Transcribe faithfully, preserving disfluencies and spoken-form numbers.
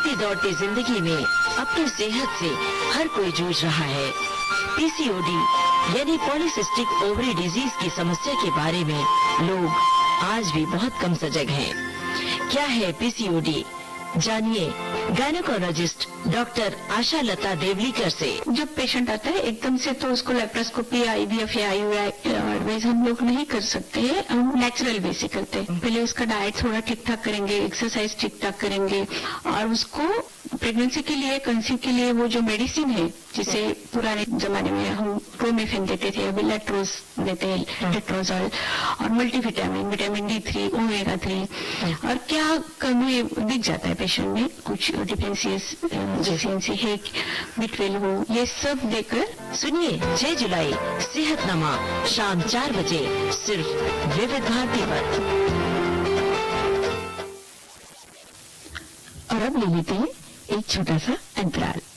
भागती दौड़ती जिंदगी में अपनी सेहत से हर कोई जूझ रहा है। पीसीओडी यानी पॉलीसिस्टिक ओवरी डिजीज की समस्या के बारे में लोग आज भी बहुत कम सजग हैं। क्या है पीसीओडी? जानिए गायनेकोलॉजिस्ट डॉक्टर आशा लता देवलीकर से। जब पेशेंट आता है एकदम से तो उसको लेप्रोस्कोपी, आईवीएफ या आईयूआई हम लोग नहीं कर सकते हैं, हम नेचुरल वे से करते हैं। पहले उसका डाइट थोड़ा ठीक ठाक करेंगे, एक्सरसाइज ठीक ठाक करेंगे और उसको प्रेगनेंसी के लिए, कंसीव के लिए वो जो मेडिसिन है, जिसे पुराने जमाने में हम प्रोमेफेन देते थे, अभी लेट्रोज देते हैं, लेट्रोजॉल, और multivitamin, vitamin D three, omega three, और क्या कमी दिख जाता है पेशेंट में, कुछ डिफेंसियस डिफिशियंसी है, बी ट्वेल्व हो, ये सब देकर। सुनिए छह जुलाई सेहतनामा शाम चार बजे सिर्फ विविध भारती पर। और अब ले लेते हैं एक छोटा सा अंतराल।